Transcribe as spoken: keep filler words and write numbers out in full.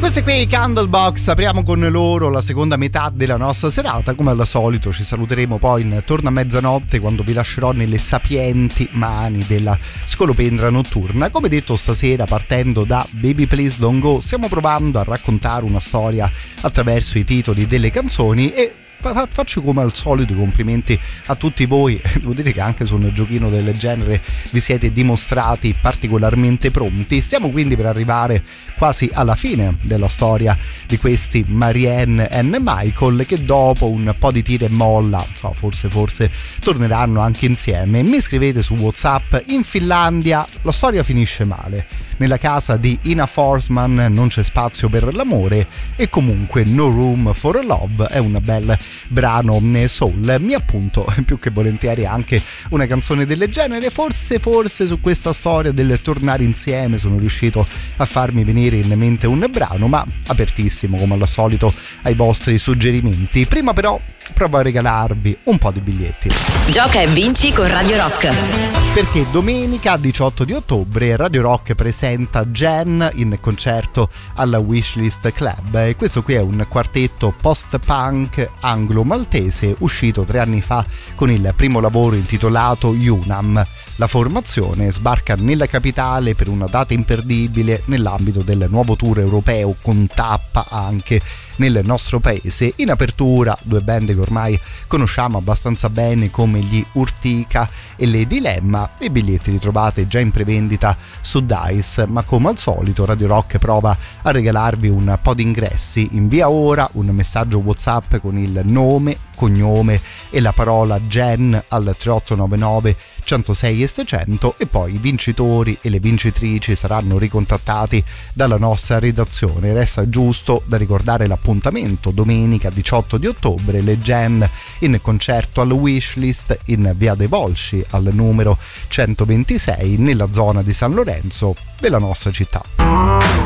Questi qui i Candlebox, apriamo con loro la seconda metà della nostra serata. Come al solito ci saluteremo poi intorno a mezzanotte, quando vi lascerò nelle sapienti mani della scolopendra notturna. Come detto, stasera, partendo da Baby Please Don't Go, stiamo provando a raccontare una storia attraverso i titoli delle canzoni e faccio come al solito i complimenti a tutti voi. Devo dire che anche su un giochino del genere vi siete dimostrati particolarmente pronti. Stiamo quindi per arrivare quasi alla fine della storia di questi Marianne e Michael, che dopo un po' di tira e molla, so, forse forse torneranno anche insieme. Mi scrivete su WhatsApp: in Finlandia la storia finisce male, nella casa di Ina Forsman non c'è spazio per l'amore, e comunque No Room for Love è un bel brano soul. Mi appunto più che volentieri anche una canzone del genere. Forse forse su questa storia del tornare insieme sono riuscito a farmi venire in mente un brano, ma apertissimo come al solito ai vostri suggerimenti. Prima però provo a regalarvi un po' di biglietti. Gioca e vinci con Radio Rock, perché domenica diciotto di ottobre Radio Rock presenta Jen in concerto alla Wishlist Club, e questo qui è un quartetto post-punk anglo-maltese uscito tre anni fa con il primo lavoro intitolato Unam. La formazione sbarca nella capitale per una data imperdibile nell'ambito del nuovo tour europeo, con tappa anche nel nostro paese. In apertura due band che ormai conosciamo abbastanza bene come gli Urtica e le Dilemma. I biglietti li trovate già in prevendita su Dice, ma come al solito Radio Rock prova a regalarvi un po' di ingressi. Invia ora un messaggio WhatsApp con il nome, cognome e la parola Jen al tre otto nove nove centosei e seicento, e poi i vincitori e le vincitrici saranno ricontattati dalla nostra redazione. Resta giusto da ricordare l'appuntamento: domenica diciotto di ottobre, le Jen in concerto al Wishlist in via dei Volsci al numero centoventisei, nella zona di San Lorenzo della nostra città.